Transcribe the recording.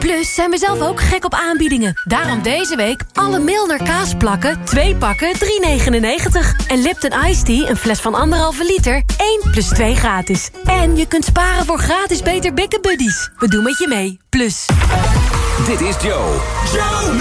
Plus zijn we zelf ook gek op aanbiedingen. Daarom deze week alle Milner kaasplakken, 2 pakken, €3,99. En Lipton Iced Tea, een fles van 1,5 liter, 1 plus 2 gratis. En je kunt sparen voor gratis Beter Bikken Buddies. We doen met je mee. Plus. Dit is Joe.